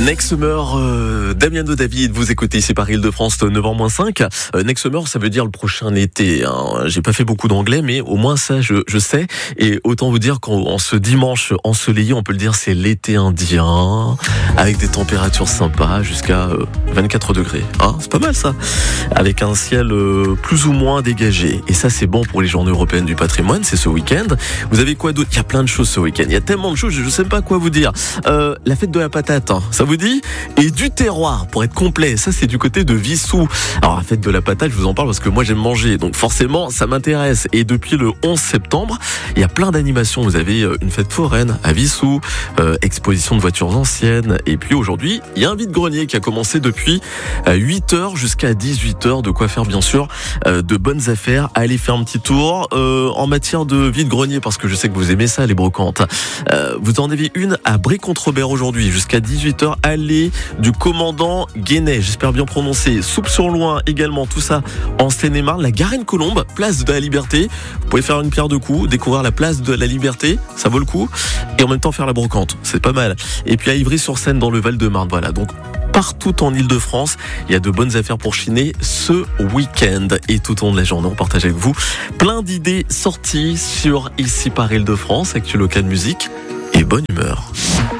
Next Summer, Damiano David, vous écoutez ici par Île-de-France, 9h-5. Next Summer, ça veut dire le prochain été. Hein. J'ai pas fait beaucoup d'anglais, mais au moins ça, je sais. Et autant vous dire qu'en ce dimanche ensoleillé, on peut le dire, c'est l'été indien, avec des températures sympas, jusqu'à 24 degrés. Hein, c'est pas mal ça. Avec un ciel plus ou moins dégagé. Et ça, c'est bon pour les journées européennes du patrimoine, c'est ce week-end. Vous avez quoi d'autre ? Il y a plein de choses ce week-end. Il y a tellement de choses, je sais pas quoi vous dire. La fête de la patate, hein, ça vous dit ? Et du terroir, pour être complet, ça c'est du côté de Vissou. Alors la fête de la patate, je vous en parle parce que moi j'aime manger, donc forcément ça m'intéresse. Et depuis le 11 septembre, il y a plein d'animations. Vous avez une fête foraine à Vissou, exposition de voitures anciennes. Et puis aujourd'hui, il y a un vide-grenier qui a commencé depuis 8h jusqu'à 18h. De quoi faire bien sûr de bonnes affaires. Allez faire un petit tour en matière de vide-grenier, parce que je sais que vous aimez ça, les brocantes. Vous en avez une à Brie-contre-Robert aujourd'hui jusqu'à 18h. Allée du commandant Guénet, j'espère bien prononcer. Soupe-sur-Loing également, tout ça en Seine-et-Marne. La Garenne-Colombe, place de la Liberté. Vous pouvez faire une pierre deux coups, découvrir la place de la Liberté, ça vaut le coup. Et en même temps faire la brocante, c'est pas mal. Et puis à Ivry-sur-Seine dans le Val-de-Marne, voilà. Donc partout en Île-de-France, il y a de bonnes affaires pour chiner ce week-end. Et tout au long de la journée, on partage avec vous plein d'idées sorties sur Ici par Île-de-France, Actu Local Musique et bonne humeur.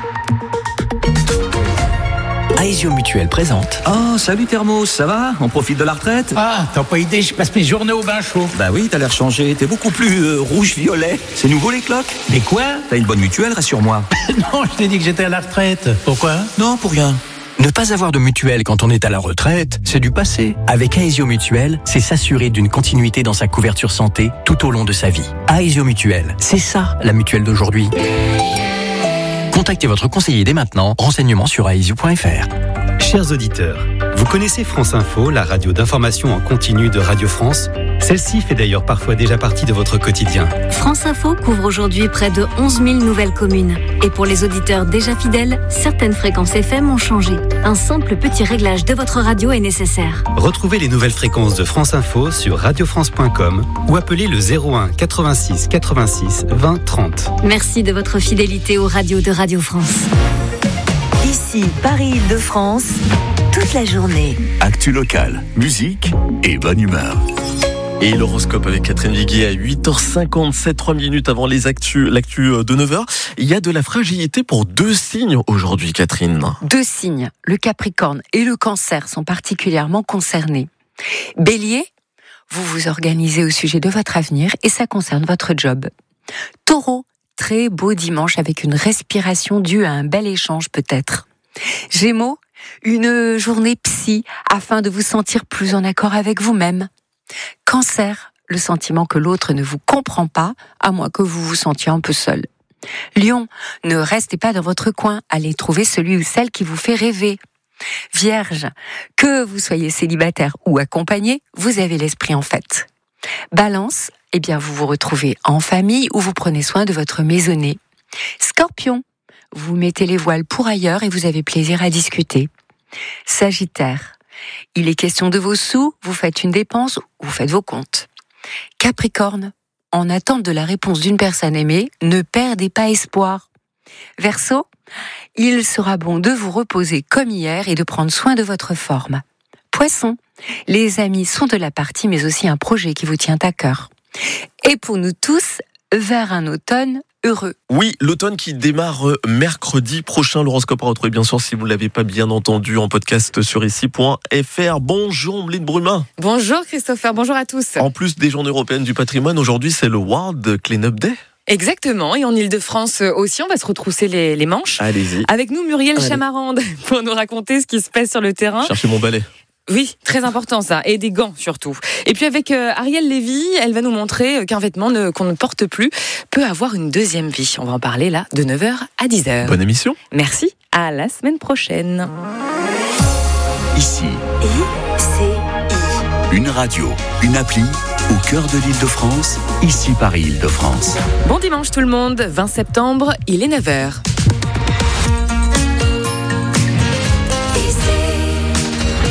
Aesio Mutuel présente. Oh, salut Thermos, ça va ? On profite de la retraite ? Ah, t'as pas idée, je passe mes journées au bain chaud. Bah oui, t'as l'air changé, t'es beaucoup plus rouge-violet. C'est nouveau les cloques ? Mais quoi ? T'as une bonne mutuelle, rassure-moi. Non, je t'ai dit que j'étais à la retraite. Pourquoi ? Non, pour rien. Ne pas avoir de mutuelle quand on est à la retraite, c'est du passé. Avec Aesio Mutuel, c'est s'assurer d'une continuité dans sa couverture santé tout au long de sa vie. Aesio Mutuel, c'est ça la mutuelle d'aujourd'hui. Contactez votre conseiller dès maintenant. Renseignements sur aesio.fr. Chers auditeurs, vous connaissez France Info, la radio d'information en continu de Radio France ? Celle-ci fait d'ailleurs parfois déjà partie de votre quotidien. France Info couvre aujourd'hui près de 11 000 nouvelles communes. Et pour les auditeurs déjà fidèles, certaines fréquences FM ont changé. Un simple petit réglage de votre radio est nécessaire. Retrouvez les nouvelles fréquences de France Info sur radiofrance.com ou appelez le 01 86 86 20 30. Merci de votre fidélité aux radios de Radio France. Ici, Paris-Île-de-France, toute la journée. Actu locale, musique et bonne humeur. Et l'horoscope avec Catherine Viguier à 8h57, 3 minutes avant l'actu de 9h. Il y a de la fragilité pour 2 signes aujourd'hui, Catherine. 2 signes, le Capricorne et le Cancer sont particulièrement concernés. Bélier, vous vous organisez au sujet de votre avenir et ça concerne votre job. Taureau, très beau dimanche avec une respiration due à un bel échange peut-être. Gémeaux, une journée psy afin de vous sentir plus en accord avec vous-même. Cancer, le sentiment que l'autre ne vous comprend pas, à moins que vous vous sentiez un peu seul. Lion, ne restez pas dans votre coin, allez trouver celui ou celle qui vous fait rêver. Vierge, que vous soyez célibataire ou accompagné, vous avez l'esprit en fête. Balance, eh bien vous vous retrouvez en famille ou vous prenez soin de votre maisonnée. Scorpion, vous mettez les voiles pour ailleurs et vous avez plaisir à discuter. Sagittaire, il est question de vos sous, vous faites une dépense ou vous faites vos comptes. Capricorne, en attente de la réponse d'une personne aimée, ne perdez pas espoir. Verseau, il sera bon de vous reposer comme hier et de prendre soin de votre forme. Poisson, les amis sont de la partie mais aussi un projet qui vous tient à cœur. Et pour nous tous, vers un automne heureux. Oui, l'automne qui démarre mercredi prochain. L'horoscope à retrouver bien sûr si vous ne l'avez pas bien entendu en podcast sur ici.fr. Bonjour Omeline Brumin. Bonjour Christopher, bonjour à tous. En plus des journées européennes du patrimoine, aujourd'hui c'est le World Clean-up Day. Exactement, et en Île-de-France aussi, on va se retrousser les manches. Allez-y. Avec nous Muriel Chamarande pour nous raconter ce qui se passe sur le terrain. Cherchez mon balai. Oui, très important ça, et des gants surtout. Et puis avec Ariel Lévy, elle va nous montrer qu'un vêtement qu'on ne porte plus peut avoir une deuxième vie. On va en parler là, de 9h à 10h. Bonne émission. Merci, à la semaine prochaine. Ici, une radio, une appli, au cœur de l'Île-de-France, Ici Paris Île-de-France. Bon dimanche tout le monde, 20 septembre, il est 9h. Les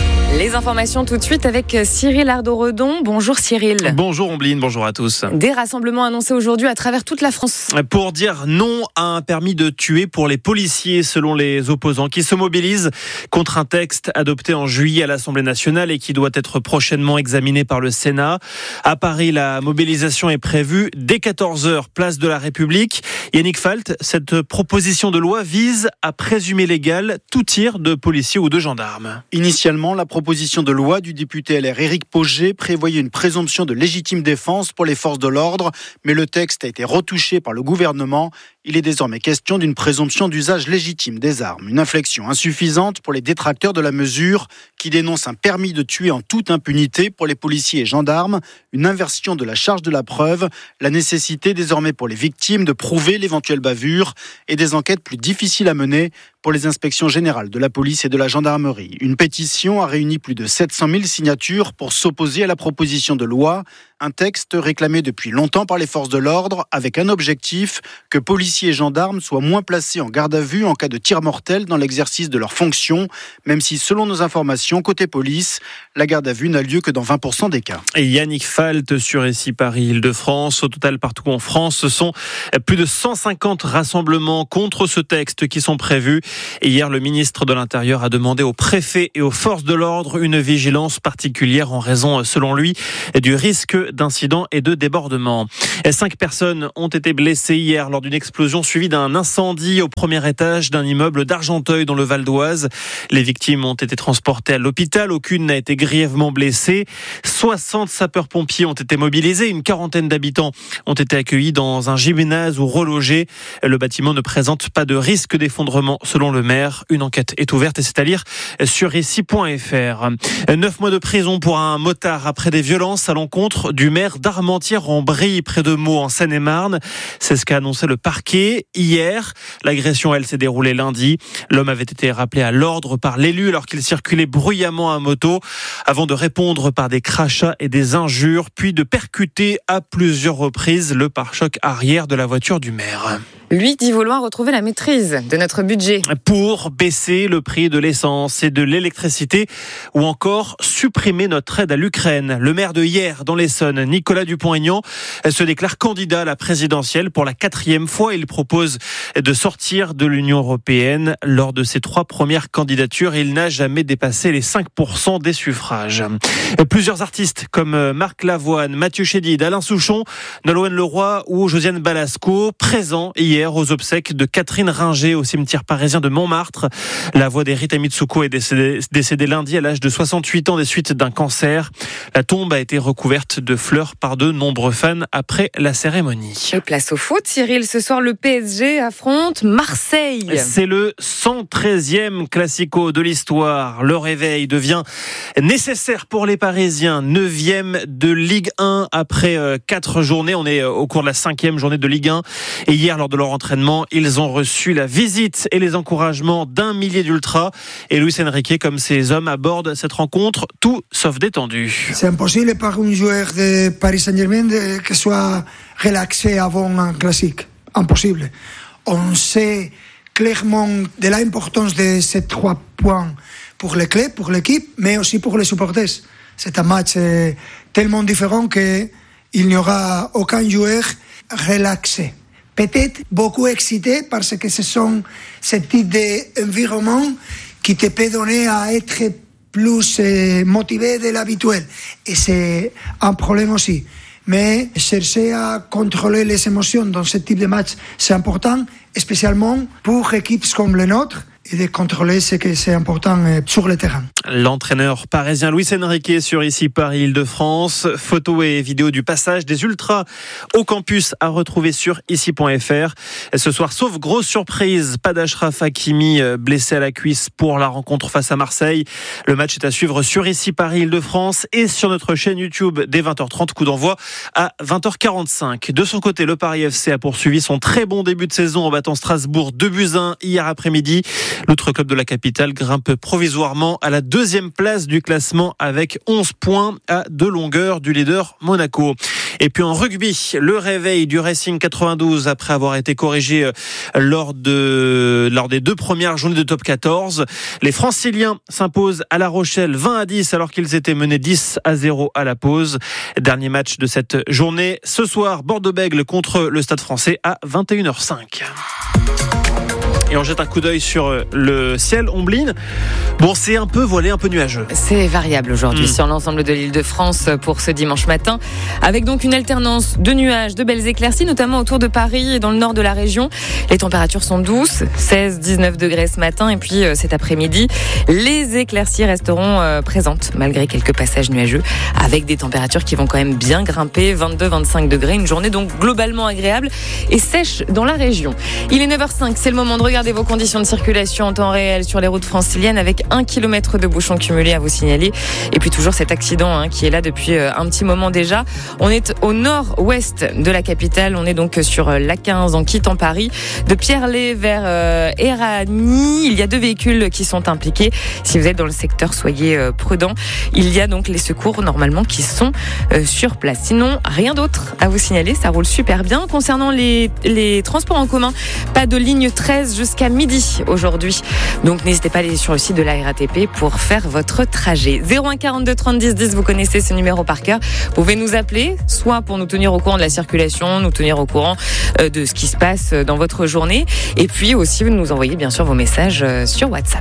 Les informations tout de suite avec Cyril Ardo-Redon. Bonjour Cyril. Bonjour Ombline, bonjour à tous. Des rassemblements annoncés aujourd'hui à travers toute la France. Pour dire non à un permis de tuer pour les policiers, selon les opposants, qui se mobilisent contre un texte adopté en juillet à l'Assemblée nationale et qui doit être prochainement examiné par le Sénat. À Paris, la mobilisation est prévue dès 14h, place de la République. Yannick Falt, cette proposition de loi vise à présumer légal tout tir de policiers ou de gendarmes. Initialement, la proposition de loi du député LR Éric Pauget prévoyait une présomption de légitime défense pour les forces de l'ordre, mais le texte a été retouché par le gouvernement. Il est désormais question d'une présomption d'usage légitime des armes. Une inflexion insuffisante pour les détracteurs de la mesure qui dénoncent un permis de tuer en toute impunité pour les policiers et gendarmes, une inversion de la charge de la preuve, la nécessité désormais pour les victimes de prouver l'éventuelle bavure et des enquêtes plus difficiles à mener pour les inspections générales de la police et de la gendarmerie. Une pétition a réuni plus de 700 000 signatures pour s'opposer à la proposition de loi. Un texte réclamé depuis longtemps par les forces de l'ordre avec un objectif, que policiers et gendarmes soient moins placés en garde à vue en cas de tir mortel dans l'exercice de leurs fonctions, même si selon nos informations, côté police, la garde à vue n'a lieu que dans 20% des cas. Et Yannick Falt sur ici Paris-Île-de-France. Au total, partout en France, ce sont plus de 150 rassemblements contre ce texte qui sont prévus. Et hier, le ministre de l'Intérieur a demandé aux préfets et aux forces de l'ordre une vigilance particulière en raison, selon lui, du risque d'incidents et de débordements. 5 personnes ont été blessées hier lors d'une explosion suivie d'un incendie au premier étage d'un immeuble d'Argenteuil dans le Val d'Oise. Les victimes ont été transportées à l'hôpital. Aucune n'a été grièvement blessée. 60 sapeurs-pompiers ont été mobilisés. Une quarantaine d'habitants ont été accueillis dans un gymnase ou relogés. Le bâtiment ne présente pas de risque d'effondrement selon le maire. Une enquête est ouverte et c'est à lire sur ici.fr. 9 mois de prison pour un motard après des violences à l'encontre du maire d'Armentières en Brie, près de Meaux, en Seine-et-Marne. C'est ce qu'a annoncé le parquet hier. L'agression, elle, s'est déroulée lundi. L'homme avait été rappelé à l'ordre par l'élu alors qu'il circulait bruyamment à moto avant de répondre par des crachats et des injures, puis de percuter à plusieurs reprises le pare-choc arrière de la voiture du maire. Lui dit vouloir retrouver la maîtrise de notre budget. Pour baisser le prix de l'essence et de l'électricité ou encore supprimer notre aide à l'Ukraine. Le maire de Hyères dans l'Essonne, Nicolas Dupont-Aignan, se déclare candidat à la présidentielle pour la 4e fois. Il propose de sortir de l'Union européenne. Lors de ses 3 premières candidatures, il n'a jamais dépassé les 5% des suffrages. Plusieurs artistes comme Marc Lavoine, Mathieu Chédid, Alain Souchon, Nolwenn Leroy ou Josiane Balasco, présents hier aux obsèques de Catherine Ringer au cimetière parisien de Montmartre. La voix d'Erita Mitsuko est décédée lundi à l'âge de 68 ans des suites d'un cancer. La tombe a été recouverte de fleurs par de nombreux fans après la cérémonie. Et place au foot, Cyril. Ce soir, le PSG affronte Marseille. C'est le 113e classico de l'histoire. Le réveil devient nécessaire pour les Parisiens. 9e de Ligue 1 après 4 journées. On est au cours de la 5e journée de Ligue 1. Et hier, lors de leur entraînement, ils ont reçu la visite et les encouragements d'un millier d'ultras. Et Luis Enrique, comme ses hommes, aborde cette rencontre tout sauf détendu. C'est impossible pour un joueur de Paris Saint-Germain que soit relaxé avant un classique. Impossible. On sait clairement de l'importance de ces 3 points pour les clubs, pour l'équipe, mais aussi pour les supporters. C'est un match tellement différent qu'il n'y aura aucun joueur relaxé. Peut-être beaucoup excité parce que ce sont ce type d'environnement qui te peut donner à être plus motivé de l'habituel. Et c'est un problème aussi. Mais chercher à contrôler les émotions dans ce type de match, c'est important, spécialement pour équipes comme les nôtres, et de contrôler ce que c'est important sur le terrain. L'entraîneur parisien Luis Enrique sur ici Paris-Île-de-France. Photos et vidéos du passage des ultras au campus à retrouver sur ici.fr. Ce soir, sauf grosse surprise, pas d'Achraf Hakimi blessé à la cuisse pour la rencontre face à Marseille. Le match est à suivre sur ici Paris-Île-de-France et sur notre chaîne YouTube dès 20h30. Coup d'envoi à 20h45. De son côté, le Paris FC a poursuivi son très bon début de saison en battant Strasbourg 2-1 hier après-midi. L'autre club de la capitale grimpe provisoirement à la 2e place du classement avec 11 points à 2 longueurs du leader Monaco. Et puis en rugby, le réveil du Racing 92 après avoir été corrigé lors des 2 premières journées de top 14. Les Franciliens s'imposent à La Rochelle 20-10 alors qu'ils étaient menés 10-0 à la pause. Dernier match de cette journée. Ce soir, Bordeaux-Bègles contre le Stade Français à 21h05. Et on jette un coup d'œil sur le ciel, Omblin. Bon, c'est un peu voilé, un peu nuageux. C'est variable aujourd'hui sur l'ensemble de l'Île-de-France pour ce dimanche matin, avec donc une alternance de nuages, de belles éclaircies, notamment autour de Paris et dans le nord de la région. Les températures sont douces, 16-19 degrés ce matin, et puis cet après-midi, les éclaircies resteront présentes, malgré quelques passages nuageux, avec des températures qui vont quand même bien grimper, 22-25 degrés. Une journée donc globalement agréable et sèche dans la région. Il est 9h05, c'est le moment de regarder vos conditions de circulation en temps réel sur les routes franciliennes avec 1 km de bouchons cumulés à vous signaler. Et puis toujours cet accident qui est là depuis un petit moment déjà. On est au nord-ouest de la capitale. On est donc sur l'A15 en quittant Paris. De Pierrelet vers Éragny, il y a 2 véhicules qui sont impliqués. Si vous êtes dans le secteur, soyez prudents. Il y a donc les secours normalement qui sont sur place. Sinon, rien d'autre à vous signaler. Ça roule super bien. Concernant les transports en commun, pas de ligne 13 jusqu'à midi aujourd'hui. Donc n'hésitez pas à aller sur le site de la RATP pour faire votre trajet. 01 42 30 10 10, vous connaissez ce numéro par cœur. Vous pouvez nous appeler, soit pour nous tenir au courant de la circulation, nous tenir au courant de ce qui se passe dans votre journée. Et puis aussi, vous nous envoyez bien sûr vos messages sur WhatsApp.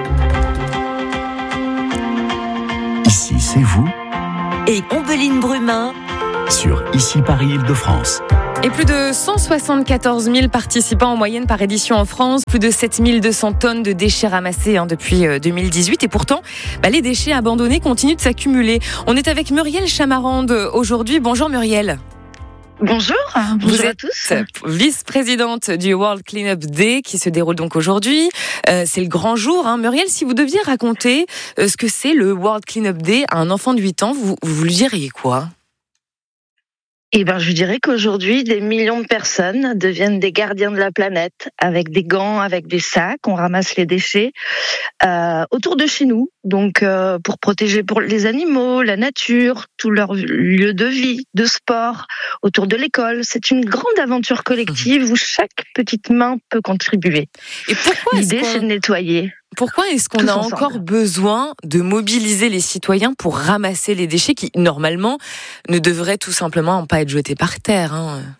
Ici, c'est vous. Et Ombeline Brumin Sur Ici Paris Île-de-France. Et plus de 174 000 participants en moyenne par édition en France, plus de 7 200 tonnes de déchets ramassés depuis 2018. Et pourtant, les déchets abandonnés continuent de s'accumuler. On est avec Muriel Chamarande aujourd'hui. Bonjour Muriel. Bonjour, vous à êtes tous. Vice-présidente du World Cleanup Day qui se déroule donc aujourd'hui. C'est le grand jour. Muriel, si vous deviez raconter ce que c'est le World Cleanup Day à un enfant de 8 ans, vous lui diriez quoi ? Je dirais qu'aujourd'hui, des millions de personnes deviennent des gardiens de la planète, avec des gants, avec des sacs. On ramasse les déchets autour de chez nous, donc pour protéger les animaux, la nature, tout leur lieu de vie, de sport, autour de l'école. C'est une grande aventure collective où chaque petite main peut contribuer. Et pourquoi l'idée, c'est de nettoyer. Pourquoi est-ce qu'on a encore besoin de mobiliser les citoyens pour ramasser les déchets qui, normalement, ne devraient tout simplement pas être jetés par terre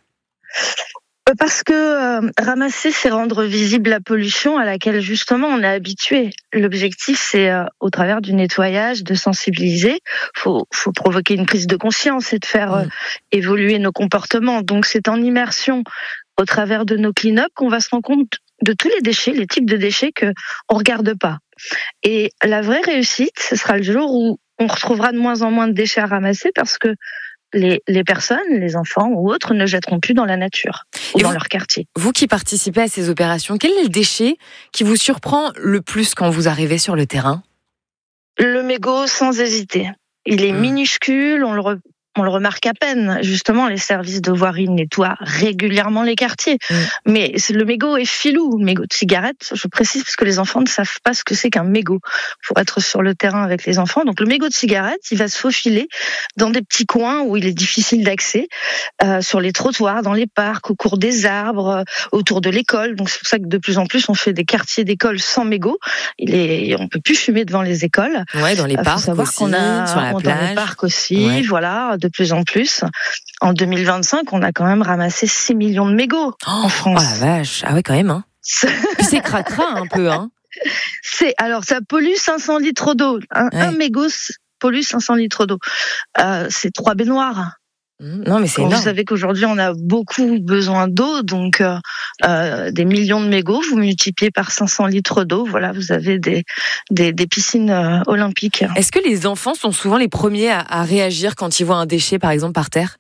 Parce que ramasser, c'est rendre visible la pollution à laquelle, justement, on est habitué. L'objectif, c'est, au travers du nettoyage, de sensibiliser. Faut provoquer une prise de conscience et de faire évoluer nos comportements. Donc, c'est en immersion, au travers de nos clean-up, qu'on va se rendre compte de tous les déchets, les types de déchets que on regarde pas. Et la vraie réussite, ce sera le jour où on retrouvera de moins en moins de déchets à ramasser parce que les personnes, les enfants ou autres ne jetteront plus dans la nature ou dans leur quartier. Vous qui participez à ces opérations, quel est le déchet qui vous surprend le plus quand vous arrivez sur le terrain ? Le mégot, sans hésiter. Il est minuscule, on le remarque à peine. Justement, les services de voirie nettoient régulièrement les quartiers. Mais le mégot est filou. Mégot de cigarette, je précise, parce que les enfants ne savent pas ce que c'est qu'un mégot pour être sur le terrain avec les enfants. Donc, le mégot de cigarette, il va se faufiler dans des petits coins où il est difficile d'accès, sur les trottoirs, dans les parcs, au cours des arbres, autour de l'école. Donc, c'est pour ça que de plus en plus, on fait des quartiers d'école sans mégot. On peut plus fumer devant les écoles. Ouais, dans les parcs aussi, sur la plage. Dans les parcs aussi, voilà, de plus en plus. En 2025, on a quand même ramassé 6 millions de mégots en France. Oh la vache, ah ouais quand même. Puis c'est cracra un peu. Alors ça pollue 500 litres d'eau. Un mégot pollue 500 litres d'eau. C'est 3 baignoires. Non, mais c'est énorme. Vous savez qu'aujourd'hui, on a beaucoup besoin d'eau, donc des millions de mégots, vous multipliez par 500 litres d'eau, voilà, vous avez des piscines olympiques. Est-ce que les enfants sont souvent les premiers à réagir quand ils voient un déchet, par exemple, par terre ?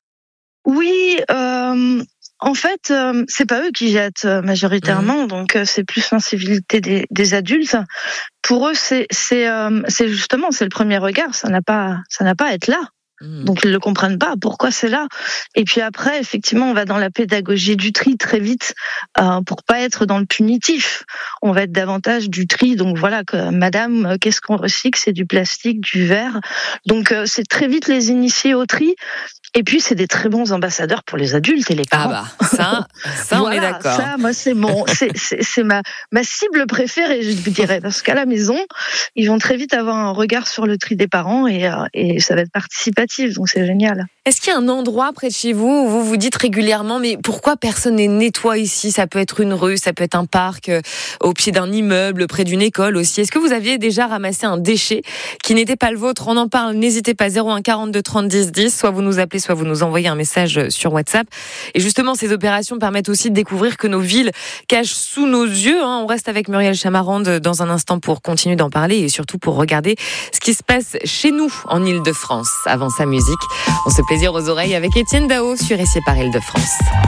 Oui, en fait, c'est pas eux qui jettent majoritairement, donc c'est plus l'incivilité des adultes. Pour eux, c'est justement, c'est le premier regard, ça n'a pas à être là. Donc ils le comprennent pas, pourquoi c'est là. Et puis après, effectivement, on va dans la pédagogie du tri très vite, pour pas être dans le punitif. On va être davantage du tri. Donc voilà, madame, qu'est-ce qu'on recycle ? C'est du plastique, du verre. Donc c'est très vite les initier au tri Et puis, c'est des très bons ambassadeurs pour les adultes et les parents. Ah bah, ça on est d'accord. Ça, moi, c'est ma cible préférée, je vous dirais. Parce qu'à la maison, ils vont très vite avoir un regard sur le tri des parents et ça va être participatif. Donc, c'est génial. Est-ce qu'il y a un endroit près de chez vous où vous vous dites régulièrement, mais pourquoi personne n'est nettoie ici? Ça peut être une rue, ça peut être un parc, au pied d'un immeuble, près d'une école aussi. Est-ce que vous aviez déjà ramassé un déchet qui n'était pas le vôtre? On en parle, n'hésitez pas, 01 42 30 10 10. Soit vous nous appelez, soit vous nous envoyez un message sur WhatsApp. Et justement, ces opérations permettent aussi de découvrir que nos villes cachent sous nos yeux. On reste avec Muriel Chamarande dans un instant pour continuer d'en parler et surtout pour regarder ce qui se passe chez nous en Île-de-France. Avant sa musique, on se plaisir aux oreilles avec Étienne Dao sur Essai par Île-de-France.